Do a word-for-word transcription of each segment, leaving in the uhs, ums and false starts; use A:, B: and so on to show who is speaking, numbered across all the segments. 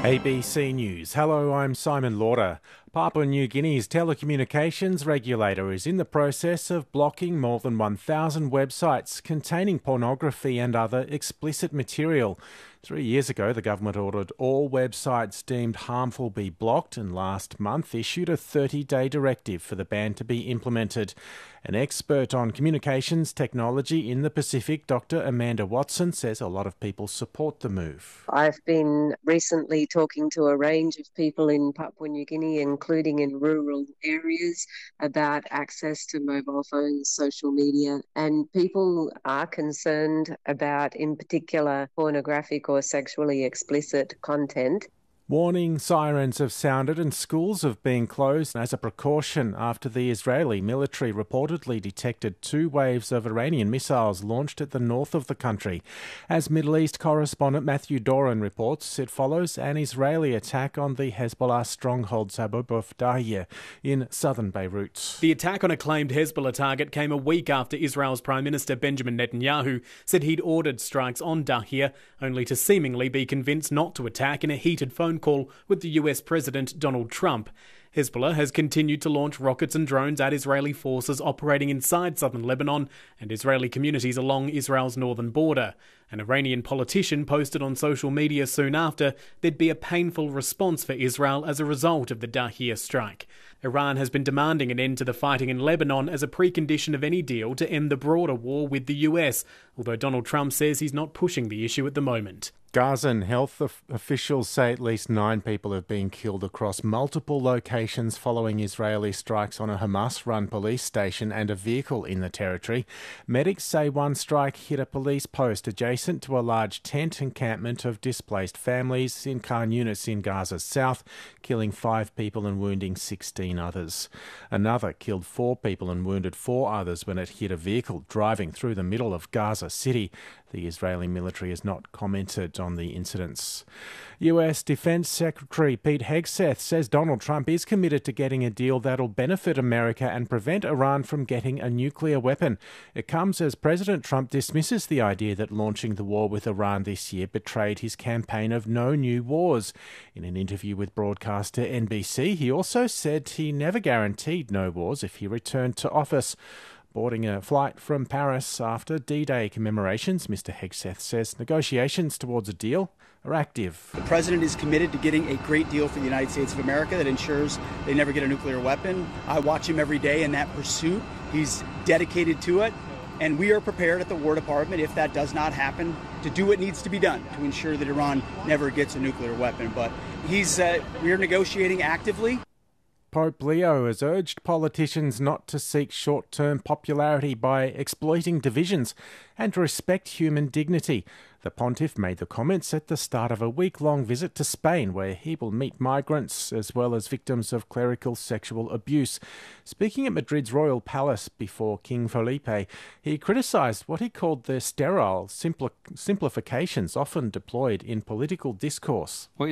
A: A B C News. Hello, I'm Simon Lauder. Papua New Guinea's telecommunications regulator is in the process of blocking more than one thousand websites containing pornography and other explicit material. Three years ago, the government ordered all websites deemed harmful be blocked and last month issued a thirty-day directive for the ban to be implemented. An expert on communications technology in the Pacific, Doctor Amanda Watson, says a lot of people support the move.
B: I've been recently talking to a range of people in Papua New Guinea, including in rural areas, about access to mobile phones, social media, and people are concerned about, in particular, pornographic or sexually explicit content.
A: Warning sirens have sounded and schools have been closed as a precaution after the Israeli military reportedly detected two waves of Iranian missiles launched at the north of the country. As Middle East correspondent Matthew Doran reports, it follows an Israeli attack on the Hezbollah stronghold Sabab of Dahiyeh in southern Beirut.
C: The attack on a claimed Hezbollah target came a week after Israel's Prime Minister Benjamin Netanyahu said he'd ordered strikes on Dahiyeh, only to seemingly be convinced not to attack in a heated phone call with the U S President Donald Trump. Hezbollah has continued to launch rockets and drones at Israeli forces operating inside southern Lebanon and Israeli communities along Israel's northern border. An Iranian politician posted on social media soon after there'd be a painful response for Israel as a result of the Dahiyeh strike. Iran has been demanding an end to the fighting in Lebanon as a precondition of any deal to end the broader war with the U S, although Donald Trump says he's not pushing the issue at the moment.
A: Gazan health officials say at least nine people have been killed across multiple locations following Israeli strikes on a Hamas-run police station and a vehicle in the territory. Medics say one strike hit a police post adjacent to a large tent encampment of displaced families in Khan Yunis in Gaza's south, killing five people and wounding sixteen others. Another killed four people and wounded four others when it hit a vehicle driving through the middle of Gaza City. The Israeli military has not commented on the incidents. U S Defense Secretary Pete Hegseth says Donald Trump is committed to getting a deal that'll benefit America and prevent Iran from getting a nuclear weapon. It comes as President Trump dismisses the idea that launching the war with Iran this year betrayed his campaign of no new wars. In an interview with broadcaster N B C, he also said he never guaranteed no wars if he returned to office. Boarding a flight from Paris after D-Day commemorations, Mister Hegseth says negotiations towards a deal are active.
D: The president is committed to getting a great deal for the United States of America that ensures they never get a nuclear weapon. I watch him every day in that pursuit. He's dedicated to it. And we are prepared at the War Department, if that does not happen, to do what needs to be done to ensure that Iran never gets a nuclear weapon. But he's uh, we're negotiating actively.
A: Pope Leo has urged politicians not to seek short-term popularity by exploiting divisions and to respect human dignity. The pontiff made the comments at the start of a week-long visit to Spain, where he will meet migrants as well as victims of clerical sexual abuse. Speaking at Madrid's royal palace before King Felipe, he criticised what he called the sterile simpli- simplifications often deployed in political discourse.
E: Today,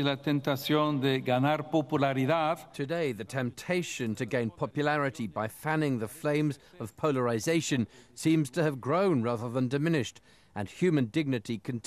F: the temptation to gain popularity by fanning the flames of polarisation seems to have grown rather than diminished, and human dignity continues